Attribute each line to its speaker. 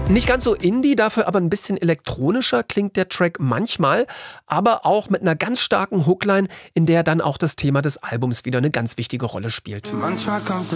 Speaker 1: Nicht ganz so indie, dafür aber ein bisschen elektronischer klingt der Track manchmal, aber auch mit einer ganz starken Hookline, in der dann auch das Thema des Albums wieder eine ganz wichtige Rolle spielt.
Speaker 2: Manchmal kommt